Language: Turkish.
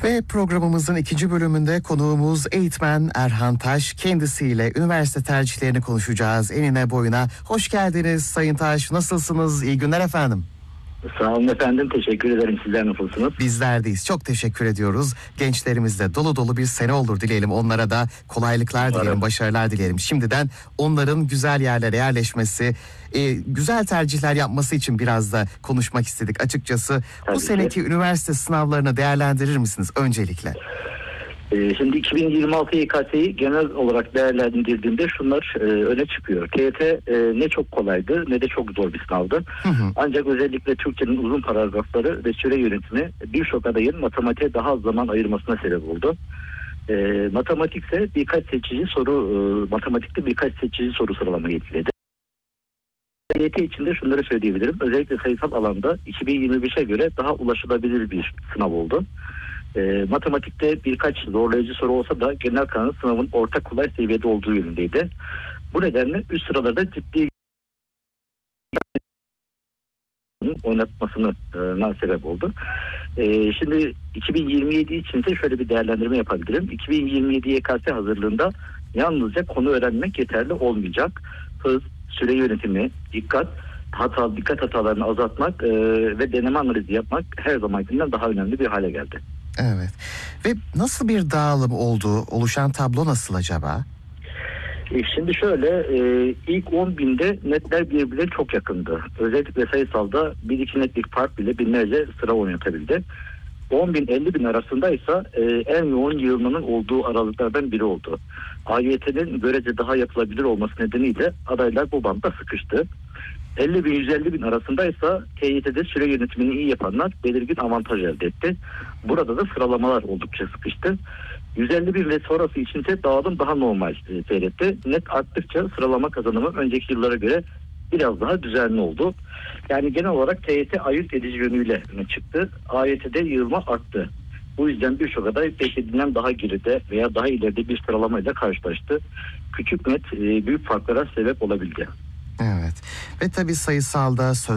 Ve programımızın ikinci bölümünde konuğumuz eğitmen Erhan Taş. Kendisiyle üniversite tercihlerini konuşacağız enine boyuna. Hoş geldiniz Sayın Taş. Nasılsınız? İyi günler efendim. Sağ olun efendim. Teşekkür ederim. Sizler nasılsınız? Bizler deyiz. Çok teşekkür ediyoruz. Gençlerimizle dolu dolu bir sene olur dileyelim. Onlara da kolaylıklar dileyelim, başarılar dileyelim. Şimdiden onların güzel yerlere yerleşmesi, güzel tercihler yapması için biraz da konuşmak istedik açıkçası. Tabii bu seneki üniversite sınavlarını değerlendirir misiniz öncelikle? Şimdi 2026 YKS'yi genel olarak değerlendirdiğimde şunlar öne çıkıyor. TYT ne çok kolaydı ne de çok zor bir sınavdı. Ancak özellikle Türkçenin uzun paragrafları ve süre yönetimi birçok adayın matematiğe daha az zaman ayırmasına sebep oldu. Matematikte birkaç seçici soru sıralama etkiledi. TYT içinde şunları söyleyebilirim. Özellikle sayısal alanda 2025'e göre daha ulaşılabilir bir sınav oldu. Matematikte birkaç zorlayıcı soru olsa da genel kanı sınavın orta kolay seviyede olduğu yönündeydi. Bu nedenle üst sıralarda ciddi oynatmasına sebep oldu. Şimdi 2027 için ise şöyle bir değerlendirme yapabilirim. 2027 YKS hazırlığında yalnızca konu öğrenmek yeterli olmayacak. Hız, süre yönetimi, dikkat hatalarını azaltmak ve deneme analizi yapmak her zamankinden daha önemli bir hale geldi. Evet. Ve nasıl bir dağılım oldu? Oluşan tablo nasıl acaba? Şimdi şöyle, ilk 10.000'de netler birbirine çok yakındı. Özellikle sayısalda 1-2 netlik fark bile binlerce sıra oynatabildi. 10.000-50.000 arasındaysa en yoğun yığılmanın olduğu aralıklardan biri oldu. AYT'nin görece daha yapılabilir olması nedeniyle adaylar bu bantta sıkıştı. 50.000-150.000 arasındaysa TYT'de süre yönetimini iyi yapanlar belirgin avantaj elde etti. Burada da sıralamalar oldukça sıkıştı. 150.000 ve sonrası içinse dağılım daha normal seyretti. Net arttıkça sıralama kazanımı önceki yıllara göre biraz daha düzenli oldu. Yani genel olarak TYT ayırt edici yönüyle öne çıktı. AYT'de yığılma arttı. Bu yüzden birçok aday beklediğinden daha geride veya daha ileride bir sıralamayla karşılaştı. Küçük net büyük farklara sebep olabildi. Evet. Ve tabii sayısalda